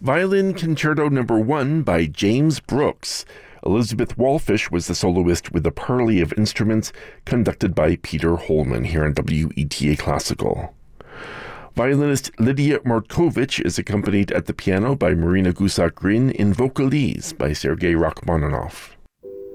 Violin Concerto No. 1 by James Brooks. Elizabeth Wallfish was the soloist with a parley of instruments conducted by Peter Holman here on WETA Classical. Violinist Lydia Markovich is accompanied at the piano by Marina Gusak-Grin in Vocalise by Sergei Rachmaninoff.